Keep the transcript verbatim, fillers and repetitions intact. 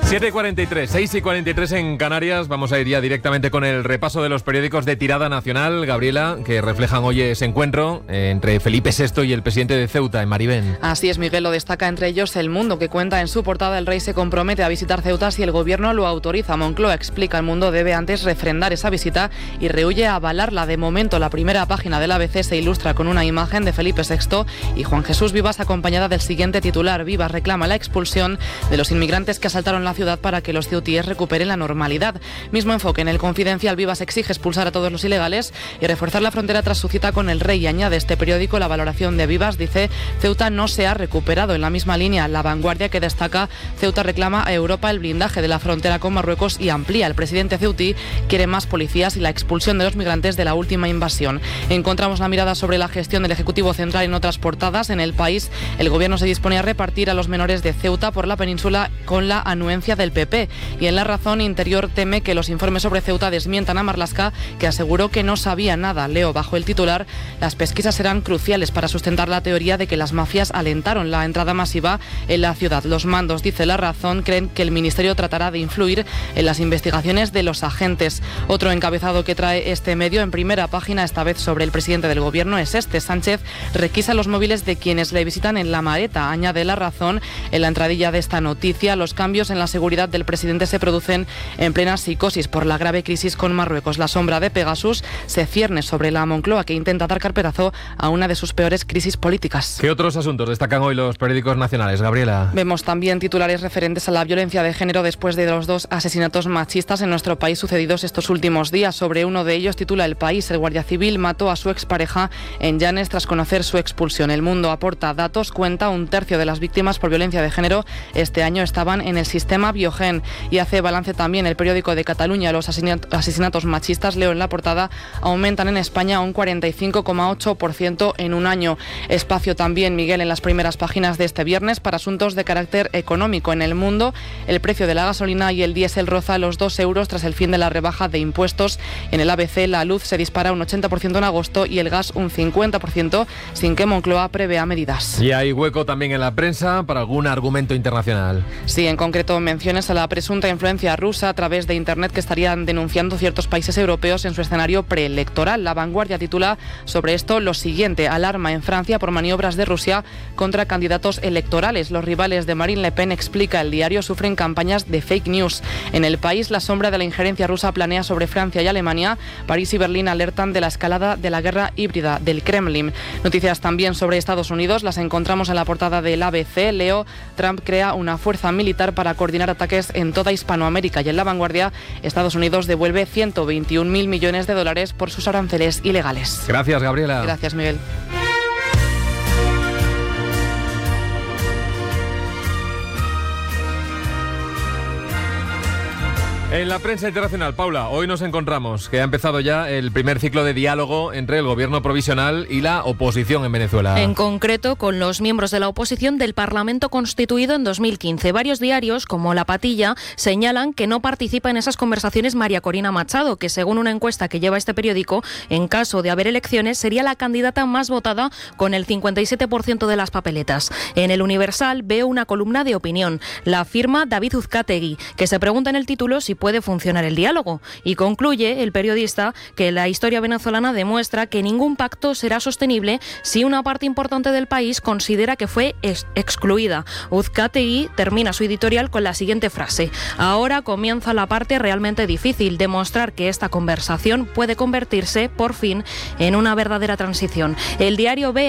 siete y cuarenta y tres, seis y cuarenta y tres en Canarias. Vamos a ir ya directamente con el repaso de los periódicos de tirada nacional, Gabriela, que reflejan hoy ese encuentro entre Felipe sexto y el presidente de Ceuta, en Maribén. Así es, Miguel, lo destaca entre ellos El Mundo, que cuenta en su portada: el rey se compromete a visitar Ceuta si el gobierno lo autoriza. Moncloa explica: El Mundo debe antes refrendar esa visita y rehúye a avalarla. De momento, la primera página del A B C se ilustra con una imagen de Felipe sexto y Juan Jesús Vivas, acompañada del siguiente titular: Vivas reclama la expulsión de los inmigrantes que asaltaron la ciudad para que los ceutíes recuperen la normalidad. Mismo enfoque en El Confidencial: Vivas exige expulsar a todos los ilegales y reforzar la frontera tras su cita con el rey. Y añade este periódico la valoración de Vivas: dice, Ceuta no se ha recuperado. En la misma línea, La Vanguardia, que destaca: Ceuta reclama a Europa el blindaje de la frontera con Marruecos y amplía. El presidente ceutí quiere más policías y la expulsión de los migrantes de la última invasión. Encontramos la mirada sobre la gestión del Ejecutivo Central en otras portadas. En El País, el gobierno se dispone a repartir a los menores de Ceuta por la península con la anuencia del P P. Y en La Razón, Interior teme que los informes sobre Ceuta desmientan a Marlaska, que aseguró que no sabía nada. Leo bajo el titular: las pesquisas serán cruciales para sustentar la teoría de que las mafias alentaron la entrada masiva en la ciudad. Los mandos, dice La Razón, creen que el Ministerio tratará de influir en las investigaciones de los agentes. Otro encabezado que trae este medio en primera página, esta vez sobre el presidente del gobierno, es este: Sánchez requisa los móviles de quienes le visitan en La Mareta. Añade La Razón en la entradilla de esta noticia: los cambios en la seguridad del presidente se producen en plena psicosis por la grave crisis con Marruecos. La sombra de Pegasus se cierne sobre la Moncloa, que intenta dar carpetazo a una de sus peores crisis políticas. ¿Qué otros asuntos destacan hoy los periódicos nacionales, Gabriela? Vemos también titulares referentes a la violencia de género después de los dos asesinatos machistas en nuestro país sucedidos estos últimos días. Sobre uno de ellos titula El País: el guardia civil mató a su expareja en Llanes tras conocer su expulsión. El Mundo aporta datos, cuenta: un tercio de las víctimas por violencia de género este año estaban en el sistema Biogen. Y hace balance también el periódico de Cataluña: los asesinatos machistas, leo en la portada, aumentan en España un cuarenta y cinco coma ocho por ciento en un año. Espacio también, Miguel, en las primeras páginas de este viernes para asuntos de carácter económico. En El Mundo, el precio de la gasolina y el diésel roza los dos euros tras el fin de la rebaja de impuestos. En el A B C, la luz se dispara un ochenta por ciento en agosto y el gas un cincuenta por ciento, sin que Moncloa prevea medidas. Y hay hueco también en la prensa para algún argumento internacional. Sí, en concreto menciones a la presunta influencia rusa a través de Internet que estarían denunciando ciertos países europeos en su escenario preelectoral. La Vanguardia titula sobre esto lo siguiente: alarma en Francia por maniobras de Rusia contra candidatos electorales. Los rivales de Marine Le Pen, explica el diario, sufren campañas de fake news. En El País, la sombra de la injerencia rusa planea sobre Francia y Alemania. París y Berlín alertan de la escalada de la guerra híbrida del Kremlin. Noticias también sobre Estados Unidos las encontramos en la portada del A B C. Leo: Trump crea una fuerza militar para coordinar ataques en toda Hispanoamérica. Y en La Vanguardia, Estados Unidos devuelve ciento veintiún mil millones de dólares por sus aranceles ilegales. Gracias, Gabriela. Gracias, Miguel. En la prensa internacional, Paula, hoy nos encontramos que ha empezado ya el primer ciclo de diálogo entre el gobierno provisional y la oposición en Venezuela. En concreto, con los miembros de la oposición del Parlamento constituido en dos mil quince. Varios diarios, como La Patilla, señalan que no participa en esas conversaciones María Corina Machado, que según una encuesta que lleva este periódico, en caso de haber elecciones, sería la candidata más votada con el cincuenta y siete por ciento de las papeletas. En El Universal veo una columna de opinión. La firma David Uzcategui, que se pregunta en el título si puede funcionar el diálogo. Y concluye el periodista que la historia venezolana demuestra que ningún pacto será sostenible si una parte importante del país considera que fue ex- excluida. Uzcategui termina su editorial con la siguiente frase: ahora comienza la parte realmente difícil, demostrar que esta conversación puede convertirse, por fin, en una verdadera transición. El diario B